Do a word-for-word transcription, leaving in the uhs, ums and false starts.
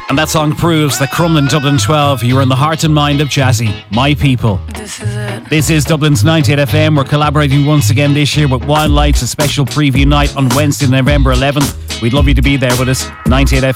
And that song proves that Crumlin Dublin twelve, you are in the heart and mind of Jazzy, my people. This is it. This is Dublin's ninety-eight F M. We're collaborating once again this year with Wild Lights, a special preview night on Wednesday, November eleventh. We'd love you to be there with us. ninety-eight F M.